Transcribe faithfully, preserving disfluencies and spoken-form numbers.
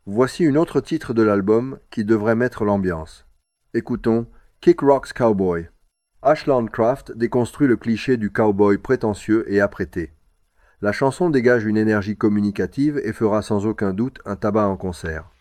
Voici une autre titre de l'album qui devrait mettre l'ambiance. Écoutons Kick Rocks Cowboy. Ashland Craft déconstruit le cliché du cowboy prétentieux et apprêté. La chanson dégage une énergie communicative et fera sans aucun doute un tabac en concert.